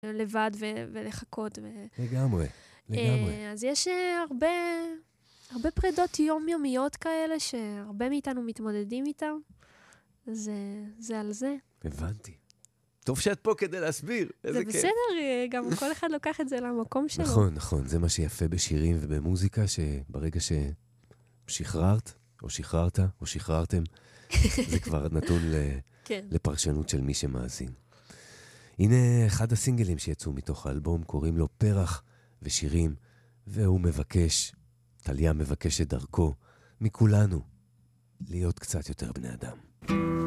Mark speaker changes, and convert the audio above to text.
Speaker 1: לבד ולחכות.
Speaker 2: לגמרי.
Speaker 1: אז יש הרבה פרידות יומיומיות כאלה, שהרבה מאיתנו מתמודדים איתם. זה על זה.
Speaker 2: הבנתי. טוב שאת פה כדי להסביר.
Speaker 1: זה בסדר, גם כל אחד לוקח את זה למקום שלו.
Speaker 2: נכון, נכון. זה מה שיפה בשירים ובמוזיקה, שברגע ששחררת, או שחררת, או שחררתם, זה כבר נתון לפרשנות של מי שמאזין. הנה אחד הסינגלים שיצאו מתוך האלבום, קוראים לו פרח ושירים, והוא מבקש, טליה מבקשת דרכו, מכולנו, להיות קצת יותר בני אדם.